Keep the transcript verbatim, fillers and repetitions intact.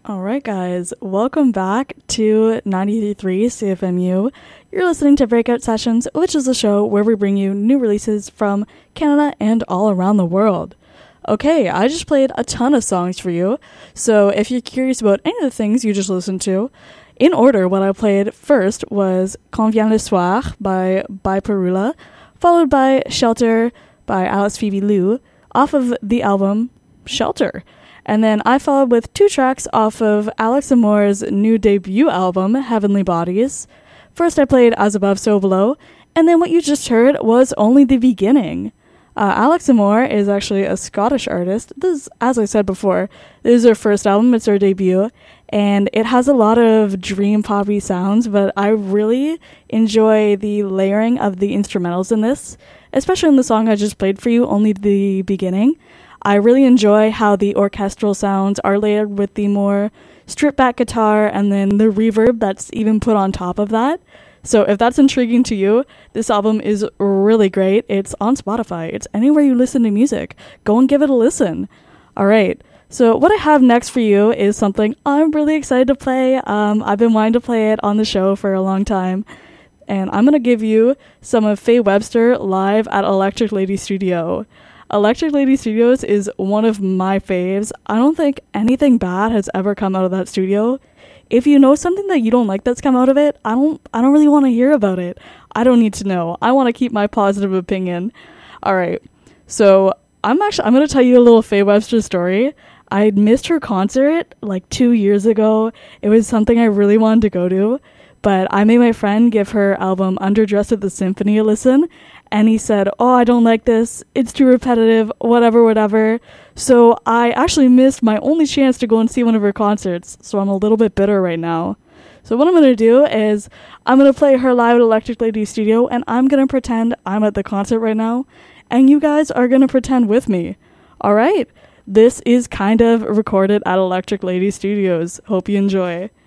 All right, guys, welcome back to ninety-three point three C F M U. You're listening to Breakout Sessions, which is a show where we bring you new releases from Canada and all around the world. Okay, I just played a ton of songs for you, so if you're curious about any of the things you just listened to, in order, what I played first was Quand vient le soir by By Perula, followed by Shelter by Alice Phoebe Liu, off of the album Shelter. And then I followed with two tracks off of Alex Amour's new debut album, Heavenly Bodies. First I played As Above, So Below, and then what you just heard was Only the Beginning. Uh, Alex Amour is actually a Scottish artist. This, as I said before, this is her first album, it's her debut, and it has a lot of dream poppy sounds, but I really enjoy the layering of the instrumentals in this, especially in the song I just played for you, Only the Beginning. I really enjoy how the orchestral sounds are layered with the more stripped back guitar and then the reverb that's even put on top of that. So if that's intriguing to you, this album is really great. It's on Spotify. It's anywhere you listen to music. Go and give it a listen. All right. So what I have next for you is something I'm really excited to play. Um, I've been wanting to play it on the show for a long time. And I'm going to give you some of Faye Webster live at Electric Lady Studio. Electric Lady Studios is one of my faves. I don't think anything bad has ever come out of that studio. If you know something that you don't like that's come out of it, I don't I don't really want to hear about it. I don't need to know. I want to keep my positive opinion. All right. So, I'm actually I'm going to tell you a little Faye Webster story. I missed her concert like two years ago. It was something I really wanted to go to, but I made my friend give her album Underdressed at the Symphony a listen. And he said, oh, I don't like this. It's too repetitive, whatever, whatever. So I actually missed my only chance to go and see one of her concerts. So I'm a little bit bitter right now. So what I'm going to do is I'm going to play her live at Electric Lady Studio. And I'm going to pretend I'm at the concert right now. And you guys are going to pretend with me. All right. This is kind of recorded at Electric Lady Studios. Hope you enjoy.